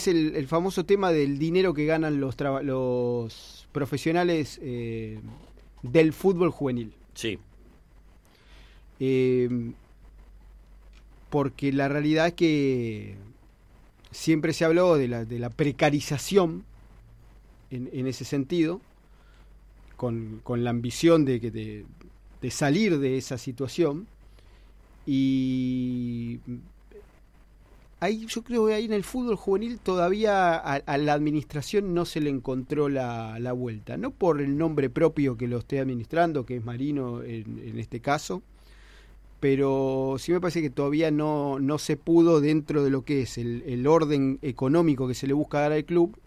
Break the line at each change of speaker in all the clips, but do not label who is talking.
es el famoso tema del dinero que ganan los profesionales del fútbol juvenil.
Sí.
Porque la realidad es que siempre se habló de la precarización en ese sentido, con la ambición de salir de esa situación. Y ahí, yo creo que ahí en el fútbol juvenil todavía a la administración no se le encontró la vuelta, no por el nombre propio que lo esté administrando, que es Marino en este caso, pero sí me parece que todavía no se pudo, dentro de lo que es el orden económico que se le busca dar al club,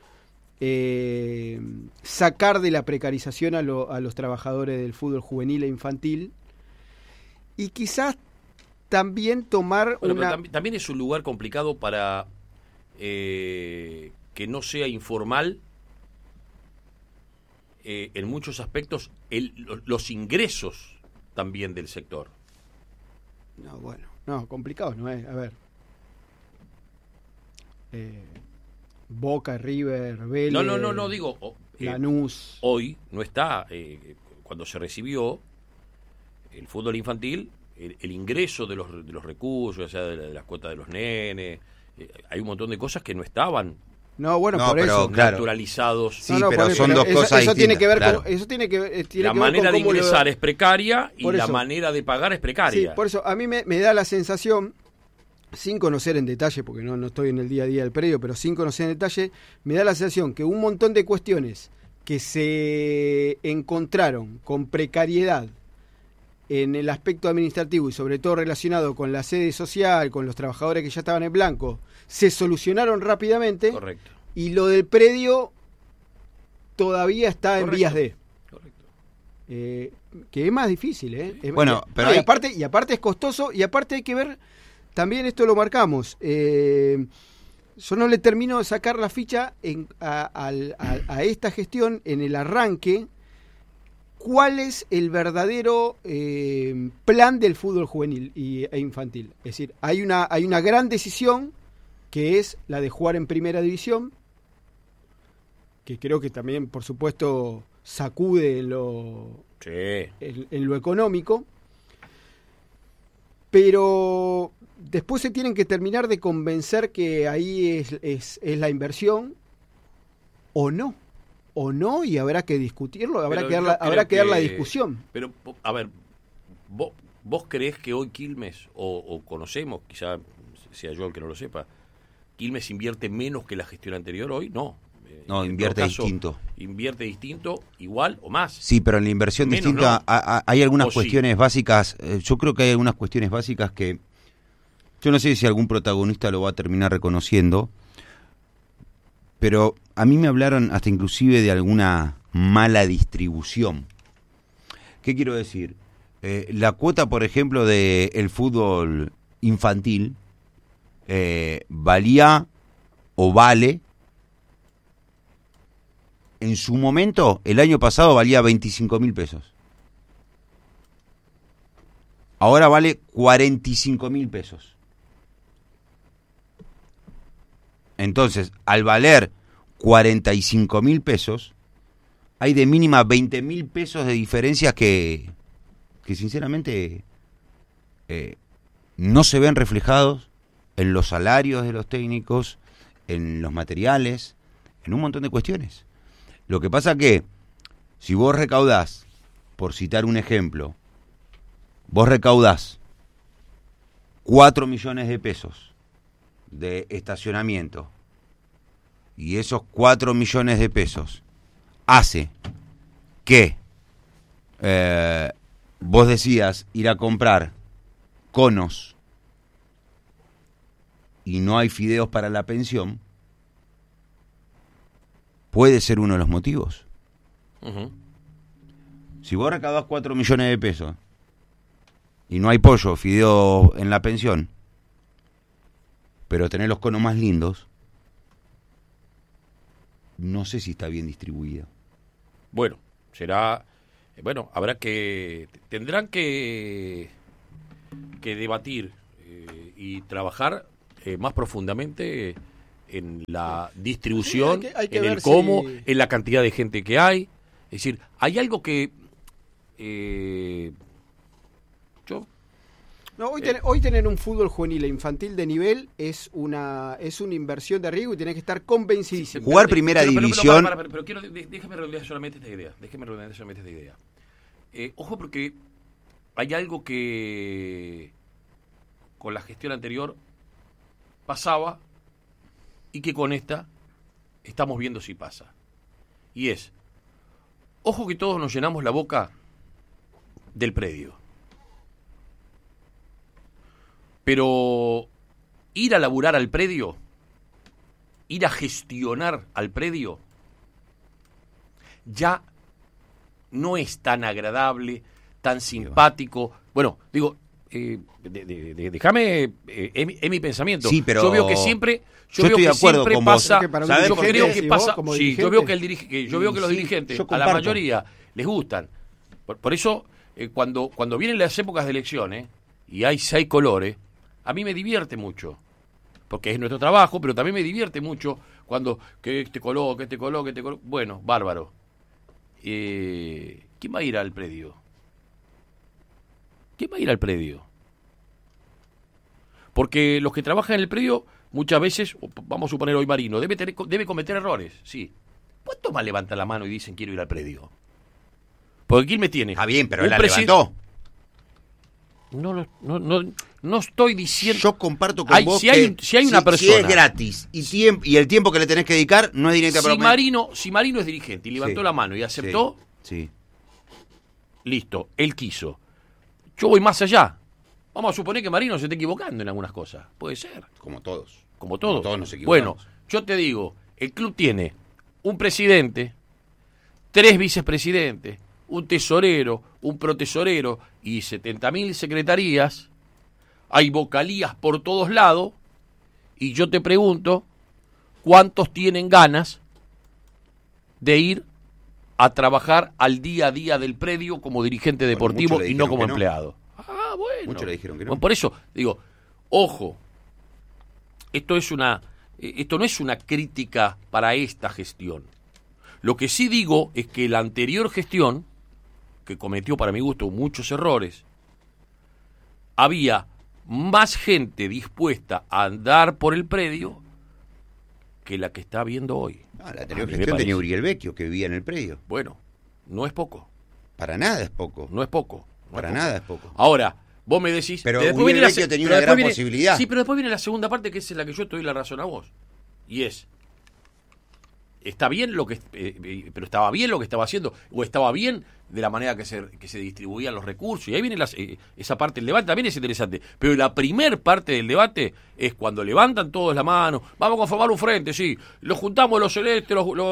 sacar de la precarización a los trabajadores del fútbol juvenil e infantil, y quizás también tomar
también es un lugar complicado para que no sea informal en muchos aspectos los ingresos también del sector.
Complicado no es. A ver, Boca, River, Vélez,
no digo
Lanús.
Hoy no está, cuando se recibió el fútbol infantil, el ingreso de los recursos, ya sea de las cuotas de los nenes, hay un montón de cosas que no estaban
por eso,
naturalizados.
Sí, pero son dos cosas
eso
distintas.
Tiene que ver
claro.
con, eso tiene que ver
la manera de ingresar es precaria y la manera de pagar es precaria.
Sí, por eso a mí me da la sensación, sin conocer en detalle, porque no estoy en el día a día del predio, pero sin conocer en detalle, me da la sensación que un montón de cuestiones que se encontraron con precariedad en el aspecto administrativo y sobre todo relacionado con la sede social, con los trabajadores que ya estaban en blanco, se solucionaron rápidamente.
Correcto.
Y lo del predio todavía está en vías de.
Correcto.
Que es más difícil,
Bueno, pero
y aparte es costoso, y aparte hay que ver, también esto lo marcamos, yo no le termino de sacar la ficha a esta gestión en el arranque. ¿Cuál es el verdadero plan del fútbol juvenil e infantil? Es decir, hay una gran decisión, que es la de jugar en primera división, que creo que también, por supuesto, sacude en lo económico, pero después se tienen que terminar de convencer que ahí es la inversión, o no, y habrá que discutirlo, habrá que dar la discusión.
Pero, a ver, ¿vos creés que hoy Quilmes, o conocemos, quizá sea yo el que no lo sepa, Quilmes invierte menos que la gestión anterior hoy? No,
invierte distinto.
Invierte distinto, igual o más.
Sí, pero en la inversión
menos,
distinta hay algunas cuestiones
sí.
básicas. Yo creo que hay algunas cuestiones básicas que yo no sé si algún protagonista lo va a terminar reconociendo, pero a mí me hablaron hasta inclusive de alguna mala distribución. ¿Qué quiero decir? La cuota, por ejemplo, del fútbol infantil valía o vale, en su momento, el año pasado valía 25.000 pesos. Ahora vale 45.000 pesos. Entonces, al valer 45.000 pesos, hay de mínima 20.000 pesos de diferencias que sinceramente no se ven reflejados en los salarios de los técnicos, en los materiales, en un montón de cuestiones. Lo que pasa que, si vos recaudás, por citar un ejemplo, vos recaudás 4 millones de pesos de estacionamiento, y esos 4 millones de pesos hace que vos decías ir a comprar conos y no hay fideos para la pensión, puede ser uno de los motivos.
Uh-huh.
Si vos recaudás 4 millones de pesos y no hay pollo, fideo en la pensión, pero tenés los conos más lindos, no sé si está bien distribuida.
Bueno, tendrán que debatir y trabajar más profundamente en la distribución,
Sí, hay que
en el
ver
cómo,
si-
en la cantidad de gente que hay. Es decir, hay algo que yo
No, hoy tener un fútbol juvenil e infantil de nivel es una inversión de riesgo y tenés que estar convencidísimo.
Jugar primera división.
Pero quiero, déjame redondear solamente esta idea. Ojo, porque hay algo que con la gestión anterior pasaba y que con esta estamos viendo si pasa. Y es, ojo que todos nos llenamos la boca del predio. Pero ir a laburar al predio, ir a gestionar al predio, ya no es tan agradable, tan simpático. Bueno, digo, déjame, es mi pensamiento.
Sí, pero
yo veo que siempre,
yo estoy de acuerdo con vos.
pasa,
Creo que para un
¿sabes
yo
por qué?
creo que
Sí,
pasa,
vos como
sí, yo
dirigente.
veo que los
Sí,
dirigentes,
yo
a la
comparto.
mayoría les gustan. Por eso, cuando vienen las épocas de elecciones y hay 6 colores, a mí me divierte mucho. Porque es nuestro trabajo, pero también me divierte mucho cuando que este color, que este color, que este color. Bueno, bárbaro. ¿Quién va a ir al predio? ¿Quién va a ir al predio? Porque los que trabajan en el predio, muchas veces, vamos a suponer hoy Marino, debe cometer errores, sí. ¿Cuántos más levantan la mano y dicen quiero ir al predio? Porque ¿quién me tiene?
Está bien, pero
Un
él la
presi-
levantó.
No estoy diciendo.
Yo comparto con vos
si hay una persona.
Si es gratis y el tiempo que le tenés que dedicar no es directa
Si Marino es dirigente y levantó
Sí.
la mano y aceptó,
Sí.
listo, él quiso. Yo voy más allá. Vamos a suponer que Marino se esté equivocando en algunas cosas. Puede ser,
Como todos.
como todo.
Todos nos equivocamos.
Bueno, yo te digo, el club tiene un presidente, 3 vicepresidentes, un tesorero, un protesorero y 70.000 secretarías. Hay vocalías por todos lados. Y yo te pregunto, ¿cuántos tienen ganas de ir a trabajar al día a día del predio como dirigente deportivo
muchos le
y no
dijeron
como
que no.
empleado? Ah, bueno.
Muchos le dijeron que no.
Bueno, por eso digo, ojo, esto no es una crítica para esta gestión. Lo que sí digo es que la anterior gestión, que cometió para mi gusto muchos errores, había más gente dispuesta a andar por el predio que la que está viendo hoy.
La anterior
A mí me
gestión
parece.
tenía Uriel Vecchio, que vivía en el predio.
Bueno, no es poco,
Para nada es poco.
no es poco. no
Para
es poco.
nada es poco.
Ahora, vos me decís...
Pero
después
Uriel
viene la
Vecchio
se-
tenía
pero
una
después
gran posibilidad.
Sí, pero después viene la segunda parte, que es en la que yo te doy la razón a vos. Y es... Está bien lo que... pero estaba bien lo que estaba haciendo, o estaba bien de la manera que se distribuían los recursos. Y ahí viene esa parte del debate, también es interesante. Pero la primer parte del debate es cuando levantan todos la mano, vamos a conformar un frente, sí, los juntamos los celestes,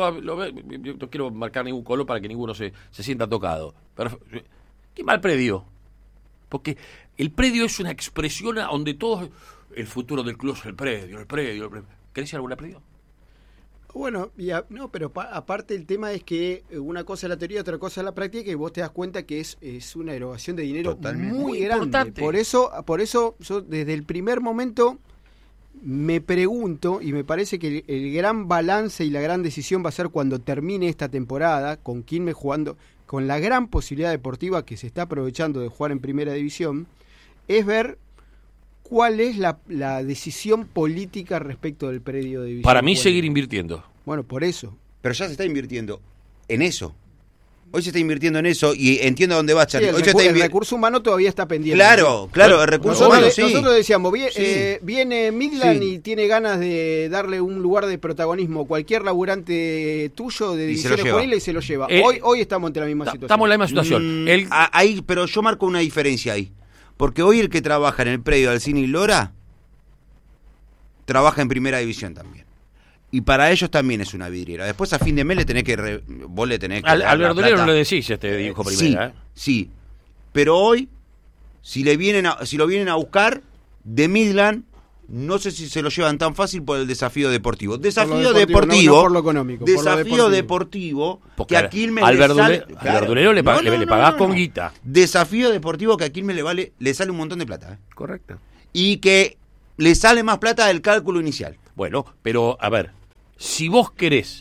no quiero marcar ningún color para que ninguno se sienta tocado. Pero, ¿qué mal predio? Porque el predio es una expresión a donde todos... El futuro del club es el predio. ¿Querés ir a alguna predio?
Bueno, no, pero aparte el tema es que una cosa es la teoría, otra cosa es la práctica, y vos te das cuenta que es una erogación de dinero
Totalmente.
muy
Muy
grande.
importante.
Por eso yo desde el primer momento me pregunto, y me parece que el gran balance y la gran decisión va a ser cuando termine esta temporada, con Quilmes jugando, con la gran posibilidad deportiva que se está aprovechando de jugar en primera división, es ver cuál es la decisión política respecto del predio de división.
Para mí
juvenil.
seguir invirtiendo.
Bueno, por eso.
Pero ya se está invirtiendo en eso. Hoy se está invirtiendo en eso y entiendo a dónde va,
Sí,
Charlie.
el,
Hoy se está
el recurso humano todavía está pendiente.
Claro, el recurso
Nosotros,
humano, sí.
nosotros decíamos,
Sí.
viene Midland
Sí.
y tiene ganas de darle un lugar de protagonismo. Cualquier laburante tuyo de
Y se lo
divisiones
lleva.
juveniles y se lo lleva.
Eh,
Hoy estamos ante la misma situación.
Estamos en la misma situación.
Ahí, pero yo marco una diferencia ahí. Porque hoy el que trabaja en el predio del Cine y Lora trabaja en primera división también. Y para ellos también es una vidriera. Después a fin de mes vos le tenés que
Al
dar la
verdulero
plata.
no le decís dijo primera.
Sí. Pero hoy, si lo vienen a buscar de Midland, no sé si se lo llevan tan fácil por el desafío deportivo. Desafío deportivo.
no por lo económico. por lo
Desafío
deportivo.
deportivo
Porque
que a Quilmes
al
le sale-
verdulero le pagás con guita.
Desafío deportivo que a Quilmes le sale un montón de plata.
Correcto.
Y que le sale más plata del cálculo inicial.
Bueno, pero a ver, si vos querés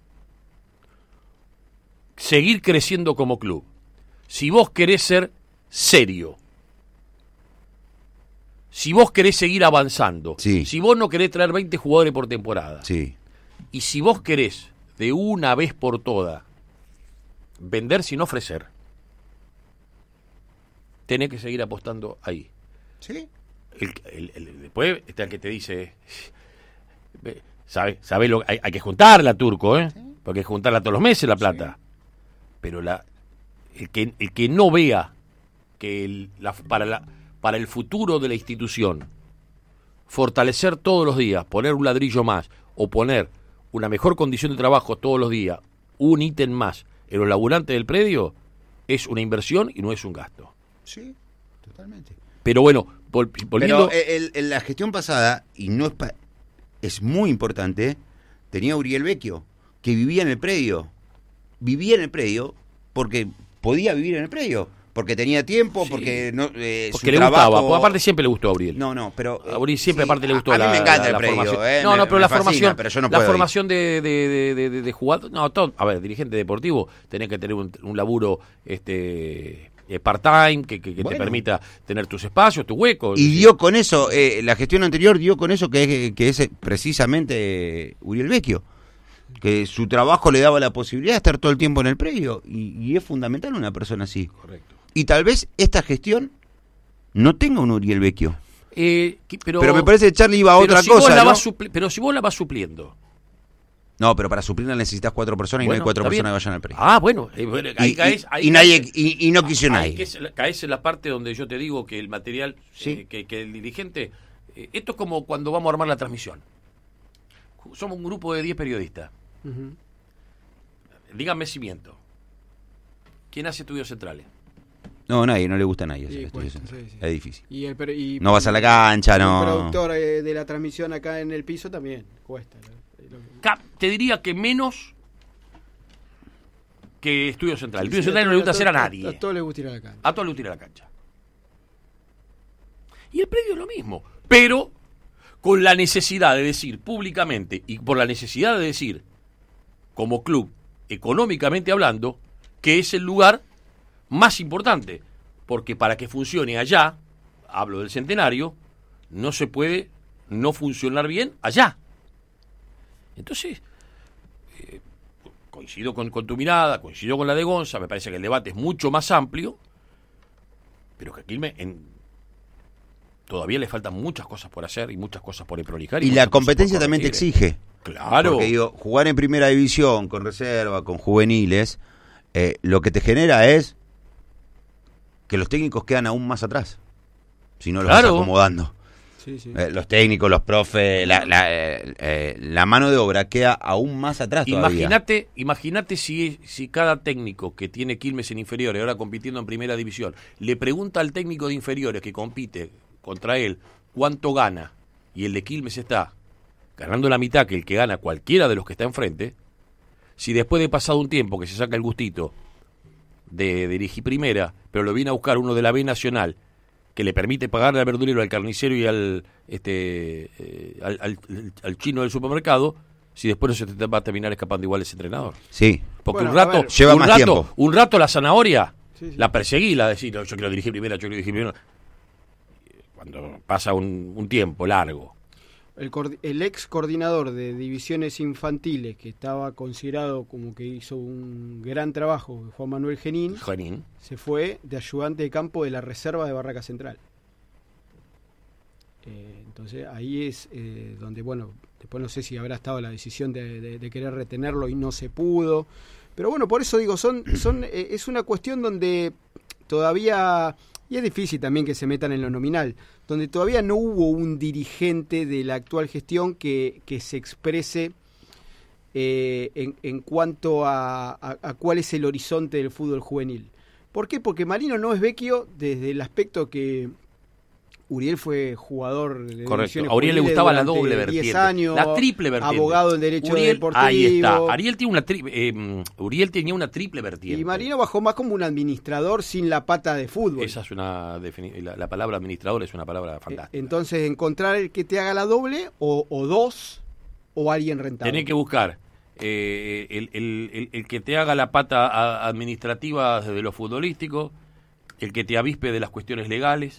seguir creciendo como club, si vos querés ser serio, si vos querés seguir avanzando,
Sí.
si vos no querés traer 20 jugadores por temporada,
Sí.
y si vos querés de una vez por todas vender sin ofrecer, tenés que seguir apostando ahí.
Sí.
Después está el que te dice, sabe lo, hay que juntarla, Turco, ¿eh? Porque hay que juntarla todos los meses la plata. Pero el que no vea que para el futuro de la institución, fortalecer todos los días, poner un ladrillo más o poner una mejor condición de trabajo todos los días, un ítem más en los laburantes del predio, es una inversión y no es un gasto.
Sí, totalmente.
Pero bueno, volviendo...
Pero en la gestión pasada, y no es muy importante, tenía Uriel Vecchio, que vivía en el predio. Vivía en el predio porque podía vivir en el predio. Porque tenía tiempo,
Sí.
porque no,
porque
su
le
trabajo...
gustaba, porque aparte siempre le gustó a Uriel.
No, pero...
A Uriel siempre
sí,
aparte le gustó
a mí me encanta el predio,
formación.
me
Pero la
fascina,
formación,
pero yo no
la
puedo ir.
formación de jugador, no, todo, a ver, dirigente deportivo, tenés que tener un laburo part-time que
Bueno.
te permita tener tus espacios, tu hueco.
Y dio con eso, la gestión anterior dio con eso que es precisamente Uriel Vecchio, que su trabajo le daba la posibilidad de estar todo el tiempo en el predio, y es fundamental una persona así.
Correcto.
Y tal vez esta gestión no tenga un Uriel Vecchio.
Pero
me parece que Charlie iba a
pero
otra
si vos
cosa,
la
¿no?
pero si vos la vas supliendo.
No, pero para suplirla necesitas 4 personas y
Bueno,
no hay 4
está
personas
bien.
que vayan al predio.
Ah, bueno, ahí
Y-
caes.
y-
ahí
y
caes-
nadie- y no quiso
ahí
nadie.
caes en la parte donde yo te digo que el material,
Sí.
que el dirigente. Esto es como cuando vamos a armar la transmisión. Somos un grupo de 10 periodistas.
Ujú.
Díganme si miento. ¿Quién hace estudios centrales?
No, nadie, no le gusta a nadie.
Sí,
hacer estudios
cuesta,
centrales.
sí, sí.
Es difícil.
Y
No vas a la cancha, no.
El productor de la transmisión acá en el piso también cuesta.
Te diría que menos que estudios centrales. Estudios centrales no le gusta hacer a nadie.
A todos les gusta ir a la cancha.
A todos les gusta ir a la cancha. Y el predio es lo mismo. Pero con la necesidad de decir públicamente y por la necesidad de decir, como club, económicamente hablando, que es el lugar más importante. Porque para que funcione allá, hablo del Centenario, no se puede no funcionar bien allá. Entonces, coincido con tu mirada, coincido con la de Gonza, me parece que el debate es mucho más amplio, pero que aquí todavía le faltan muchas cosas por hacer y muchas cosas por prolijar.
Y la
muchas cosas por
competencia también te
corregir.
exige.
Claro.
Porque digo, jugar en primera división, con reserva, con juveniles, lo que te genera es que los técnicos quedan aún más atrás. Si no los vas
Claro.
acomodando.
Sí, sí.
Los técnicos, los profes, la mano de obra queda aún más atrás todavía.
Imagínate si cada técnico que tiene Quilmes en inferiores, ahora compitiendo en primera división, le pregunta al técnico de inferiores que compite contra él cuánto gana, y el de Quilmes está ganando la mitad que el que gana cualquiera de los que está enfrente, si después de pasado un tiempo que se saca el gustito de dirigir primera, pero lo viene a buscar uno de la B Nacional, que le permite pagarle al verdulero, al carnicero y al chino del supermercado, si después no se te va a terminar escapando igual ese entrenador.
Sí.
Porque
Bueno,
un rato,
a ver,
lleva más tiempo.
un rato la zanahoria,
Sí, sí.
la perseguí, la decía, no, yo quiero dirigir primera, yo quiero dirigir primera. Cuando pasa un tiempo largo.
El ex coordinador de divisiones infantiles, que estaba considerado como que hizo un gran trabajo, Juan Manuel Genín,
Janín.
se fue de ayudante de campo de la reserva de Barraca Central. Entonces ahí es donde, bueno, después no sé si habrá estado la decisión de querer retenerlo y no se pudo. Pero bueno, por eso digo, es una cuestión donde todavía, y es difícil también que se metan en lo nominal, donde todavía no hubo un dirigente de la actual gestión que se exprese en cuanto a cuál es el horizonte del fútbol juvenil. ¿Por qué? Porque Marino no es Vecchio desde el aspecto que Uriel fue jugador de
Correcto.
divisiones
A Uriel le
juveniles
gustaba la
durante
doble
10
vertiente.
años,
La triple vertiente.
abogado del derecho deportivo.
Ahí está. Uriel tenía una triple vertiente.
Y Marino bajó más como un administrador sin la pata de fútbol.
Esa es la palabra administrador es una palabra fantástica.
Entonces, encontrar el que te haga la doble o dos o alguien rentable?
Tenés que buscar el que te haga la pata administrativa de lo futbolístico, el que te avispe de las cuestiones legales,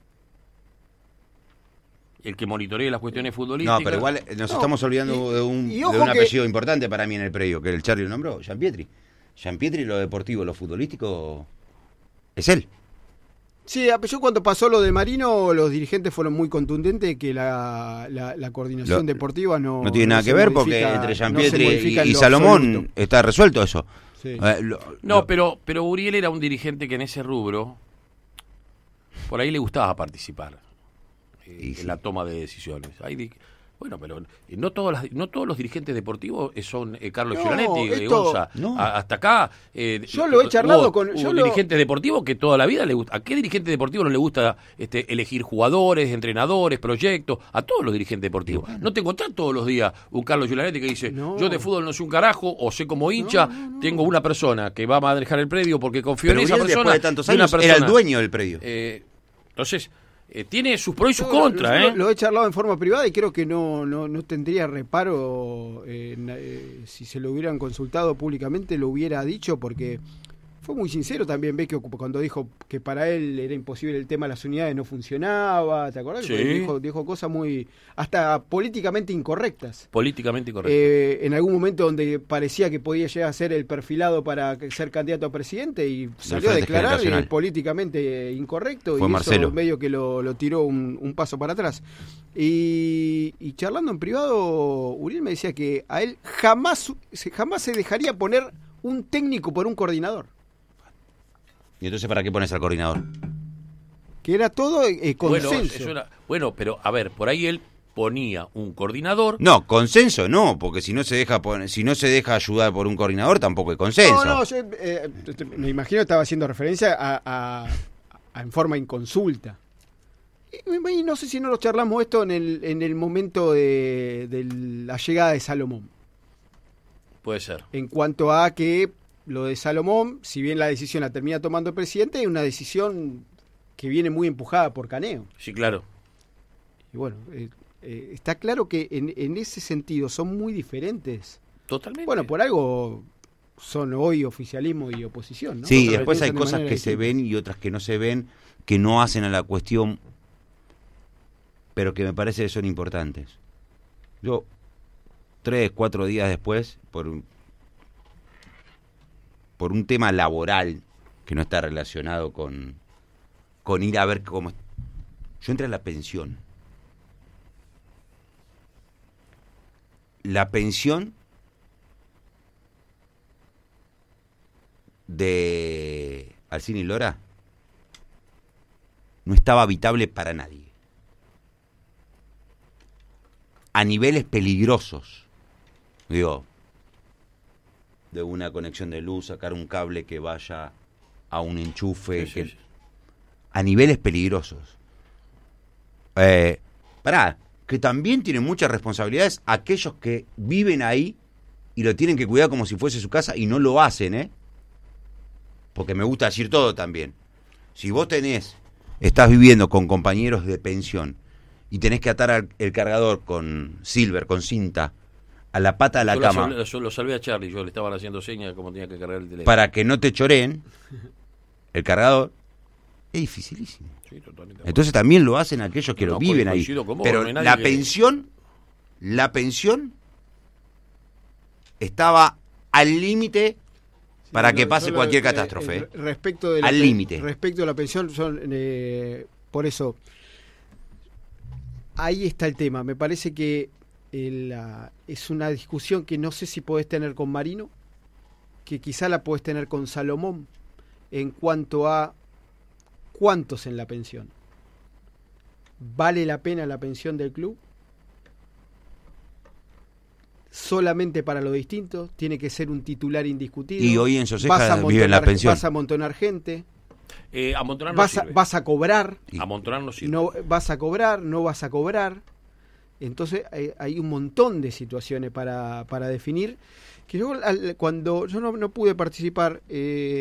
el que monitoree las cuestiones futbolísticas.
No, pero igual nos estamos olvidando de un apellido importante para mí en el predio, que el Charlie lo nombró, Gianpietri. Gianpietri, lo deportivo, lo futbolístico, es él.
Sí, yo cuando pasó lo de Marino, los dirigentes fueron muy contundentes que la coordinación deportiva no
tiene nada que ver, porque entre Gianpietri y Salomón
absoluto.
está resuelto eso.
Sí.
Pero Uriel era un dirigente que en ese rubro, por ahí le gustaba participar en la toma de decisiones. Bueno, pero no todos los dirigentes deportivos son Carlos Giolanetti, Gonza. Hasta acá.
Yo lo he charlado con.
Dirigentes deportivos que toda la vida le gusta. ¿A qué dirigente deportivo no le gusta elegir jugadores, entrenadores, proyectos? A todos los dirigentes deportivos. Bueno. No te encontrás todos los días un Carlos Giolanetti que dice: yo de fútbol no sé un carajo, o sé como hincha, tengo una persona que va a manejar el predio porque confío en esa persona.
Después de tantos años era el dueño del predio.
Entonces. Tiene sus pros y sus contras.
Lo he charlado en forma privada y creo que no tendría reparo si se lo hubieran consultado públicamente, lo hubiera dicho, porque fue muy sincero también Vecchio cuando dijo que para él era imposible el tema de las unidades, no funcionaba, ¿te acordás?
Sí.
Dijo cosas muy, hasta políticamente incorrectas.
Políticamente incorrectas.
En algún momento donde parecía que podía llegar a ser el perfilado para ser candidato a presidente y salió a declarar políticamente incorrecto.
Fue
y
Marcelo.
Eso medio que lo tiró un paso para atrás. Y charlando en privado, Uriel me decía que a él jamás se dejaría poner un técnico por un coordinador.
¿Y entonces para qué pones al coordinador?
Que era todo consenso.
Bueno, pero a ver, por ahí él ponía un coordinador.
No, consenso no, porque si no se deja ayudar por un coordinador tampoco hay consenso.
No, yo me imagino que estaba haciendo referencia a en forma inconsulta. Y no sé si no lo charlamos esto en el momento de la llegada de Salomón.
Puede ser.
En cuanto a que lo de Salomón, si bien la decisión la termina tomando el presidente, es una decisión que viene muy empujada por Caneo.
Sí, claro.
Y bueno, está claro que en ese sentido son muy diferentes.
Totalmente.
Bueno, por algo son hoy oficialismo y oposición, ¿no?
Sí,
Porque
después hay
de
cosas que se ven y otras que no se ven, que no hacen a la cuestión, pero que me parece que son importantes. Yo, 3, 4 días después, por un tema laboral que no está relacionado con ir a ver cómo... Yo entré a la pensión. La pensión de Alcina y Lora no estaba habitable para nadie. A niveles peligrosos. Digo, de una conexión de luz, sacar un cable que vaya a un enchufe,
sí.
A niveles peligrosos. Que también tienen muchas responsabilidades aquellos que viven ahí y lo tienen que cuidar como si fuese su casa y no lo hacen, porque me gusta decir todo también. Si vos estás viviendo con compañeros de pensión y tenés que atar el cargador con silver, con cinta, a la pata de la cama.
Yo lo salvé a Charlie, yo le estaban haciendo señas de cómo tenía que cargar el teléfono.
Para que no te choreen el cargador, es dificilísimo.
Sí, totalmente.
Entonces también lo hacen aquellos que lo viven ahí. Pero
no
la pensión estaba al límite para que pase cualquier catástrofe.
Respecto de
al límite.
Respecto a la pensión, por eso, ahí está el tema. Me parece que es una discusión que no sé si podés tener con Marino, que quizá la podés tener con Salomón, en cuanto a cuántos en la pensión. ¿Vale la pena la pensión del club? Solamente para lo distinto, tiene que ser un titular indiscutido.
Y hoy en Soseja vive en la pensión.
Vas a amontonar gente.
Amontonar no sirve.
Vas a cobrar.
Amontonar no sirve.
No vas a cobrar, no vas a cobrar. Entonces hay un montón de situaciones para definir. Que yo, cuando yo no pude participar,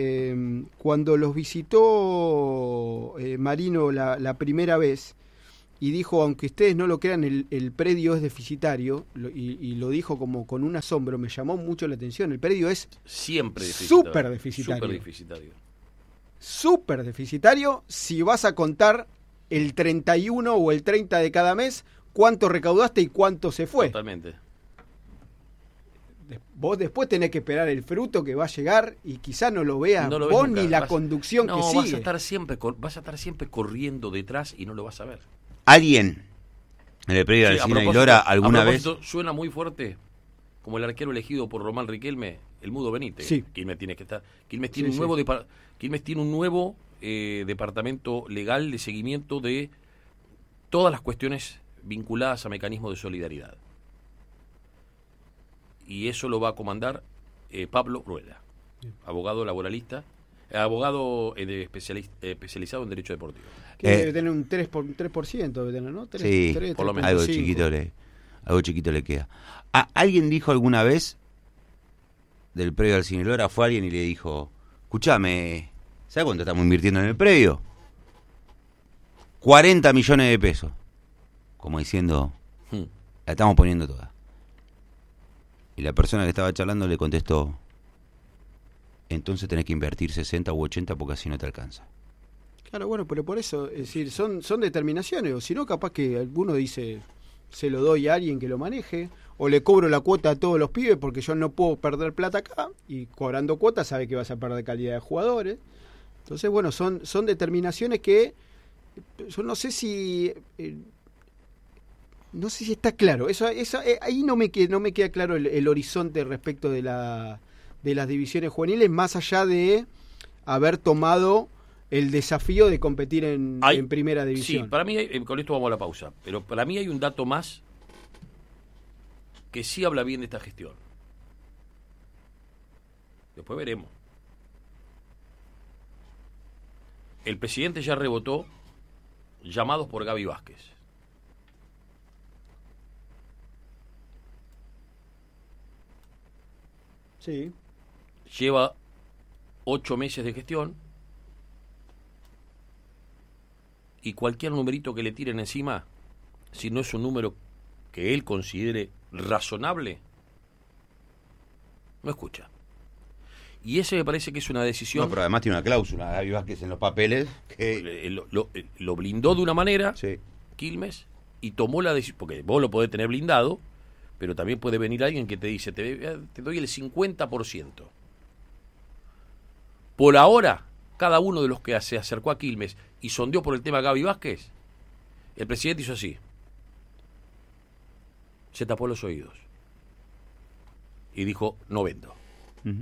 cuando los visitó Marino la primera vez, y dijo, aunque ustedes no lo crean, el predio es deficitario, y lo dijo como con un asombro, me llamó mucho la atención. El predio es
siempre deficitario.
Súper deficitario.
Súper deficitario.
Súper deficitario si vas a contar el 31 o el 30 de cada mes, cuánto recaudaste y cuánto se fue.
Totalmente.
Vos después tenés que esperar el fruto que va a llegar y quizás no lo veas
No lo
vos
ves nunca.
ni la conducción que sigue.
Vas a estar siempre corriendo detrás y no lo vas a ver.
¿Alguien en el predio de
Sí,
Alsina y Lora alguna vez?
Suena muy fuerte como el arquero elegido por Román Riquelme, el Mudo Benítez.
Sí.
Quilmes tiene que estar. Quilmes tiene un nuevo departamento legal de seguimiento de todas las cuestiones vinculadas a mecanismos de solidaridad. Y eso lo va a comandar Pablo Rueda, abogado laboralista, abogado especializado en Derecho Deportivo.
Que debe tener un 3%, debe tener, ¿no? 3,
Sí,
3,
por lo menos.
algo chiquito le queda. ¿Alguien dijo alguna vez del predio del Alsina y Lora? Fue alguien y le dijo, escúchame, ¿sabes cuánto estamos invirtiendo en el predio? 40 millones de pesos. Como diciendo, la estamos poniendo toda. Y la persona que estaba charlando le contestó, entonces tenés que invertir 60 u 80 porque así no te alcanza.
Claro, bueno, pero por eso, es decir, son determinaciones, o si no, capaz que alguno dice, se lo doy a alguien que lo maneje, o le cobro la cuota a todos los pibes porque yo no puedo perder plata acá, y cobrando cuotas sabe que vas a perder calidad de jugadores. Entonces, bueno, son determinaciones que yo no sé si está claro. Eso ahí no me queda claro el horizonte respecto de las divisiones juveniles, más allá de haber tomado el desafío de competir en primera división.
Sí, para mí, con esto vamos a la pausa, pero para mí hay un dato más que sí habla bien de esta gestión. Después veremos. El presidente ya rebotó llamados por Gaby Vázquez.
Sí.
Lleva 8 meses de gestión y cualquier numerito que le tiren encima, si no es un número que él considere razonable, no escucha. Y ese me parece que es una decisión...
No, pero además tiene una cláusula, Gaby Vázquez en los papeles, que...
Lo blindó de una manera,
Sí.
Quilmes, y tomó la decisión, porque vos lo podés tener blindado, pero también puede venir alguien que te dice, te doy el 50%. Por ahora, cada uno de los que se acercó a Quilmes y sondeó por el tema Gaby Vázquez, el presidente hizo así. Se tapó los oídos. Y dijo, no vendo.
Uh-huh.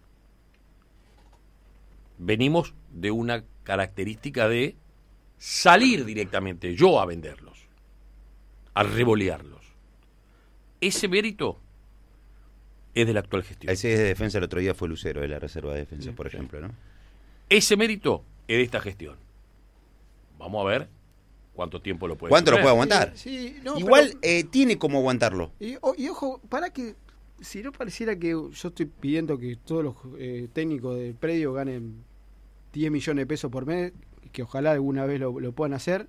Venimos de una característica de salir directamente yo a venderlos, a revolearlos. Ese mérito es de la actual gestión.
Ese de defensa el otro día fue Lucero, de la reserva de defensa, por ejemplo, ¿no?
Ese mérito es de esta gestión. Vamos a ver cuánto tiempo lo puede
¿Cuánto lo
sostener.
puede aguantar?
Sí, no,
Igual
pero,
tiene como aguantarlo.
y ojo, para que, si no pareciera que yo estoy pidiendo que todos los técnicos del predio ganen 10 millones de pesos por mes, que ojalá alguna vez lo puedan hacer,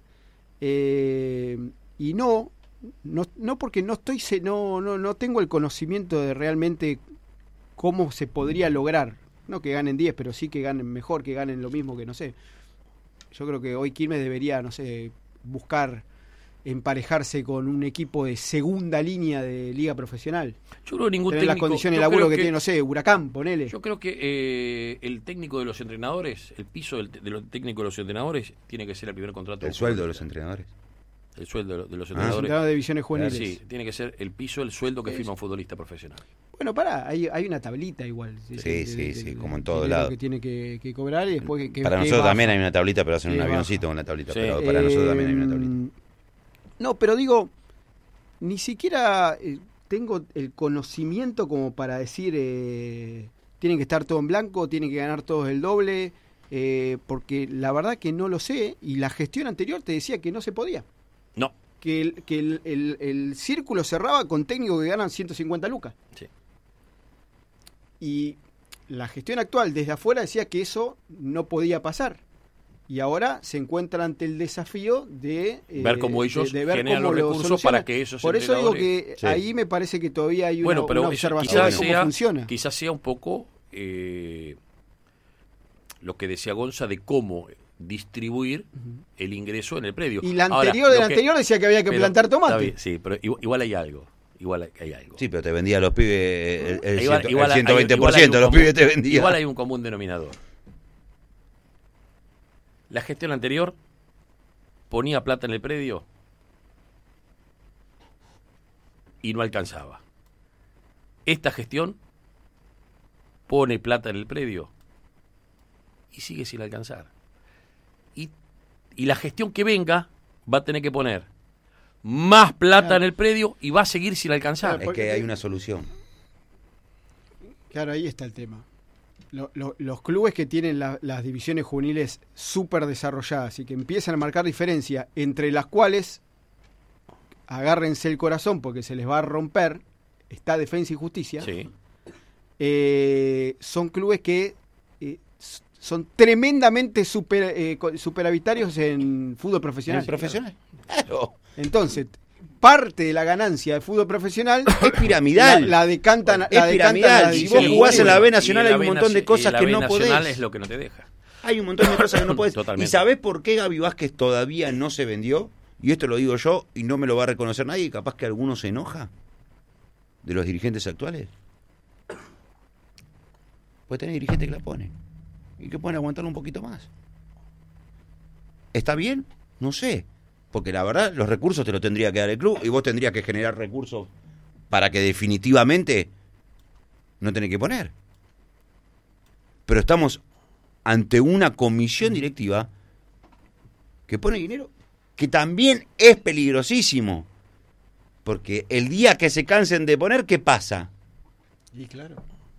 y no porque no tengo el conocimiento de realmente cómo se podría lograr, no que ganen 10, pero sí que ganen mejor, que ganen lo mismo, que no sé. Yo creo que hoy Quilmes debería, no sé, buscar emparejarse con un equipo de segunda línea de liga profesional.
Yo creo que ningún
tener
técnico,
las condiciones de
yo
laburo
creo
que tiene, no sé, Huracán, ponele.
Yo creo que el técnico de los entrenadores, el piso de los técnicos de los entrenadores, tiene que ser el primer contrato.
El sueldo de los entrenadores.
El sueldo de los
Entrenador
entrenadores.
de divisiones juveniles.
Sí, tiene que ser el piso, el sueldo que firma un futbolista profesional.
Bueno, hay una tablita igual.
Sí, como en todo
dinero
lado.
que tiene que cobrar y después que
Para nosotros también hay una tablita, pero hacen un
que
avioncito con la tablita.
Sí.
Pero para nosotros también hay una tablita.
No, pero digo, ni siquiera tengo el conocimiento como para decir tienen que estar todo en blanco, tienen que ganar todos el doble, porque la verdad que no lo sé, y la gestión anterior te decía que no se podía.
No.
Que el círculo cerraba con técnicos que ganan 150 lucas.
Sí.
Y la gestión actual desde afuera decía que eso no podía pasar. y ahora se encuentra ante el desafío de
ver cómo ellos
de ver
generan
cómo
los
lo
recursos
solucionan.
para que esos
Por eso digo
entrenadores-
que
Sí.
ahí me parece que todavía hay una
pero
observación de cómo funciona.
Quizás sea un poco lo que decía Gonza de cómo distribuir el ingreso en el predio.
Y la
Ahora,
anterior,
lo
del anterior decía que había que
pero-
plantar
está
tomate.
bien, sí, pero igual hay algo. Igual hay algo.
Sí, pero te vendía a los pibes el
Igual-
120%,
igual hay un
los
común-
pibes te vendían.
Igual hay un común denominador. La gestión anterior ponía plata en el predio y no alcanzaba. Esta gestión pone plata en el predio y sigue sin alcanzar. Y la gestión que venga va a tener que poner más plata
Claro.
en el predio y va a seguir sin alcanzar.
Es que hay una solución.
Claro, ahí está el tema. Los clubes que tienen las divisiones juveniles súper desarrolladas y que empiezan a marcar diferencia, entre las cuales, agárrense el corazón porque se les va a romper, está Defensa y Justicia,
Sí.
son clubes que son tremendamente superavitarios en fútbol profesional.
¿Es profesional? Claro.
Entonces, parte de la ganancia de fútbol profesional
Es piramidal.
la decantan.
Es piramidal.
la
Si
división
vos jugás en la B
juveniles.
nacional
Y
hay un montón de cosas
la
que
B
no
nacional
podés.
es lo que no te deja.
Hay un montón de cosas que no podés.
Totalmente.
¿Y sabés por qué Gaby Vázquez todavía no se vendió? Y esto lo digo yo y no me lo va a reconocer nadie. Capaz que alguno se enoja de los dirigentes actuales. Pues tenés dirigentes que la ponen y que pueden aguantar un poquito más. ¿Está bien? No sé. Porque la verdad, los recursos te los tendría que dar el club y vos tendrías que generar recursos para que definitivamente no tenés que poner. Pero estamos ante una comisión directiva que pone dinero, que también es peligrosísimo. Porque el día que se cansen de poner, ¿qué pasa?
Y claro.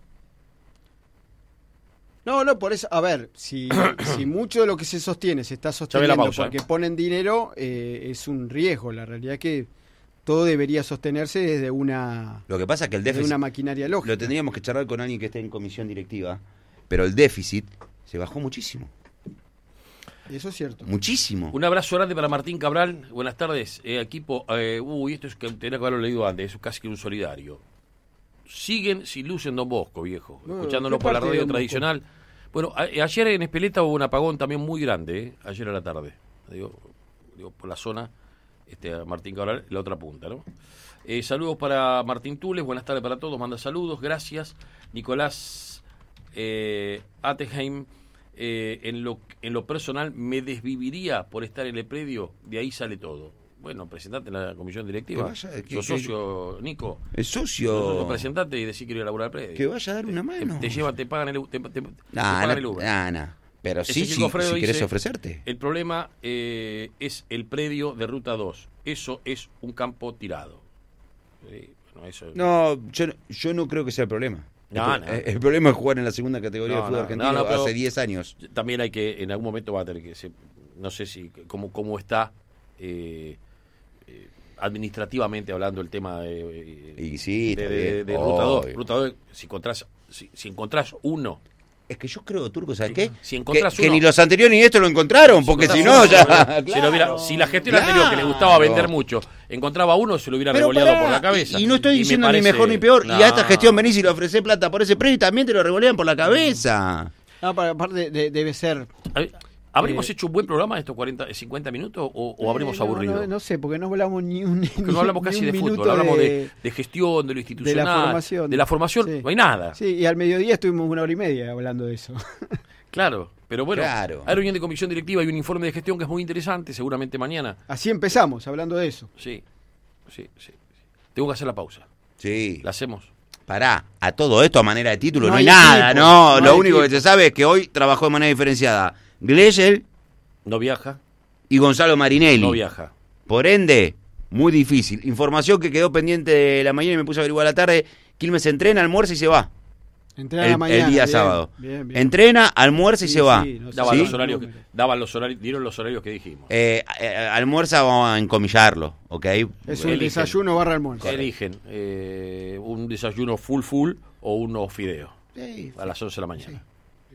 No, por eso, a ver, si mucho de lo que se sostiene se está
Ya ve la
sosteniendo
pausa,
porque ponen dinero, es un riesgo. La realidad es que todo debería sostenerse desde una,
Lo que pasa es que el
desde
déficit
una maquinaria lógica.
lo tendríamos que charlar con alguien que esté en comisión directiva, pero el déficit se bajó muchísimo.
Eso es cierto.
Muchísimo.
Un abrazo grande para Martín Cabral. Buenas tardes, equipo. Esto es que tenía que haberlo leído antes, es casi que un solidario. Siguen sin luz en Don Bosco, viejo.
No,
Escuchándolo
¿qué
por la
parte de
radio
Don Bosco?
tradicional. Bueno, ayer en Espeleta hubo un apagón también muy grande, ayer a la tarde. Digo, por la zona, a Martín Cabral, la otra punta, ¿no? Saludos para Martín Tules, buenas tardes para todos, manda saludos, gracias. Nicolás Ateheim, en lo personal me desviviría por estar en el predio, de ahí sale todo. Bueno, presentate en la comisión directiva.
Que vaya,
Sos socio, Nico.
El
Sos
socio
presentate y decís que quiero laburar al predio.
que vaya a dar una mano.
Te llevan, te pagan el, te pagan el Uber.
Pero sí,
Ezequiel
sí,
Gofredo
si querés
dice,
ofrecerte.
El problema es el predio de Ruta 2. Eso es un campo tirado. Bueno, eso...
No, yo no creo que sea el problema.
No,
El problema es jugar en la segunda categoría
No,
del fútbol
no,
argentino
no, pero
hace 10 años.
También hay que, en algún momento va a tener que no sé si cómo está administrativamente hablando el tema
Y sí, está bien,
de Ruta 2.
obvio.
Ruta 2, si encontrás uno.
Es que yo creo, Turco, ¿sabes qué?
Si encontrás
que
uno-
ni los anteriores ni esto lo encontraron, porque si no, ya.
Si la gestión anterior, que le gustaba vender mucho, encontraba uno, se lo hubiera
Pero
revoleado
pará,
por la cabeza.
Y no estoy
me
diciendo ni
parece-
mejor ni peor.
No.
Y a esta gestión venís y le ofrecés plata por ese precio y también te lo revolean por la cabeza.
No, aparte debe ser.
¿Habremos hecho un buen programa de estos 50 minutos o habremos aburrido?
No sé, porque no hablamos ni un.
Que no hablamos
ni
casi
un
de
minuto
fútbol, hablamos de gestión, de lo institucional, de la formación,
Sí.
no hay nada.
Sí, y al mediodía estuvimos 1 hora y media hablando de eso.
Claro, pero bueno,
Claro.
hay reunión de comisión directiva, hay un informe de gestión que es muy interesante, seguramente mañana.
Así empezamos, hablando de eso.
Sí. Tengo que hacer la pausa.
Sí.
¿La hacemos?
Pará, a todo esto a manera de título
No
no hay
hay
nada,
equipo,
no.
no
Lo
hay
único que
equipo.
se sabe es que hoy trabajó de manera diferenciada Gleyel
No viaja,
y Gonzalo Marinelli.
no viaja.
Por ende, muy difícil. Información que quedó pendiente de la mañana y me puse a averiguar a la tarde. Quilmes entrena, almuerza y se va.
Entrena a la mañana,
el día
bien,
sábado.
bien.
Entrena, almuerza y
Sí,
se va.
sí, no sé.
Daban
¿Sí?
los horarios, dieron los horarios que dijimos.
Almuerza vamos a encomillarlo, ¿ok?
Es un
Eligen.
desayuno barra almuerzo.
Eligen un desayuno full o unos fideos
Sí,
a las 11 de la mañana. Está bien.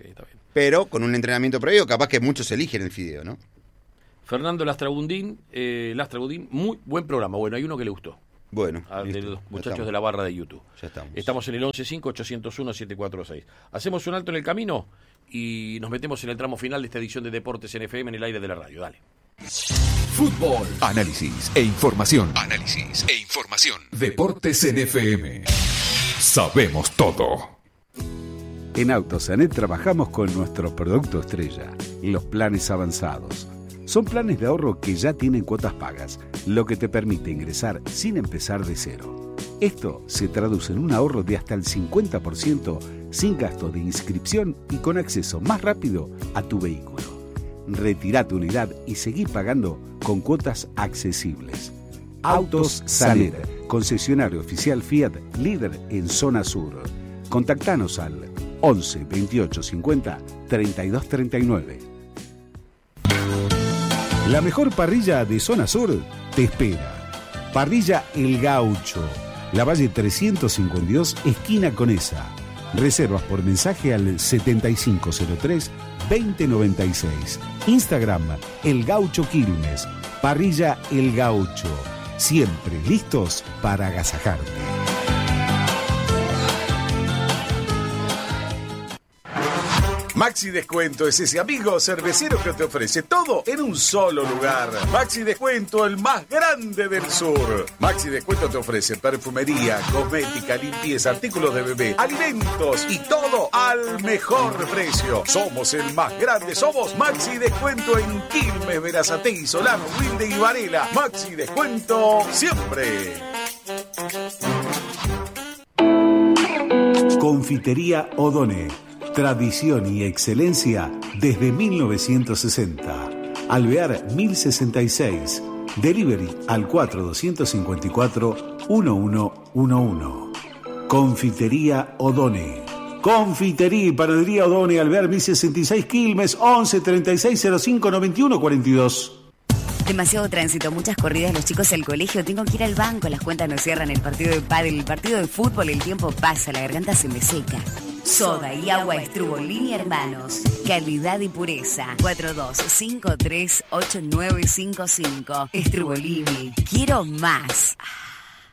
pero con un entrenamiento previo, capaz que muchos eligen el fideo, ¿no?
Fernando Lastragundín, muy buen programa. Bueno, hay uno que le gustó.
Bueno,
de los muchachos de la barra de YouTube.
Ya estamos.
Estamos en el 115801-746. Hacemos un alto en el camino y nos metemos en el tramo final de esta edición de Deportes en FM en el aire de la radio. Dale.
Fútbol, análisis e información. Análisis e información. Deportes en FM. Sabemos todo.
En Autosanet trabajamos con nuestro producto estrella, los planes avanzados. Son planes de ahorro que ya tienen cuotas pagas, lo que te permite ingresar sin empezar de cero. Esto se traduce en un ahorro de hasta el 50% sin gasto de inscripción y con acceso más rápido a tu vehículo. Retirá tu unidad y seguí pagando con cuotas accesibles. Autos Sanet, concesionario oficial Fiat, líder en zona sur. Contactanos al 11 28 50 32 39. La mejor parrilla de zona sur te espera. Parrilla El Gaucho, Lavalle 352, esquina Conesa. Reservas por mensaje al 7503-2096. Instagram El Gaucho Quilmes. Parrilla El Gaucho. Siempre listos para agasajarte.
Maxi Descuento es ese amigo cervecero que te ofrece todo en un solo lugar. Maxi Descuento, el más grande del sur. Maxi Descuento te ofrece perfumería, cosmética, limpieza, artículos de bebé, alimentos y todo al mejor precio. Somos el más grande, somos Maxi Descuento en Quilmes, Berazategui, Solano, Wilde y Varela. Maxi Descuento siempre.
Confitería O'Donnell. Tradición y excelencia desde 1960. Alvear 1066. Delivery al 4254-1111. Confitería O'Donnell. Confitería y panadería O'Donnell. Alvear 1066 Quilmes 11 36 05 91 42.
Demasiado tránsito, muchas corridas, los chicos al colegio, tengo que ir al banco, las cuentas no cierran, el partido de pádel, el partido de fútbol, el tiempo pasa, la garganta se me seca. Soda y agua Estrubolini Hermanos. Calidad y pureza. 42538955. Estrubolini. Quiero más.